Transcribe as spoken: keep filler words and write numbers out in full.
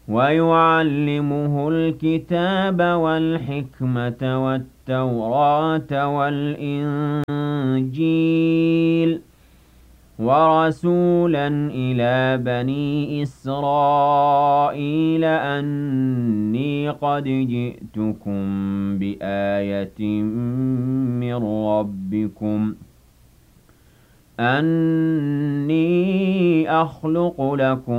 وَيُعَلِّمُهُ الْكِتَابَ وَالْحِكْمَةَ وَالتَّوْرَاةَ وَالْإِنجِيلَ وَرَسُولًا إِلَىٰ بَنِي إِسْرَائِيلَ أَنِّي قَدْ جِئْتُكُم بِآيَةٍ مِّن رَّبِّكُمْ أَنِّي أَخْلُقُ لَكُم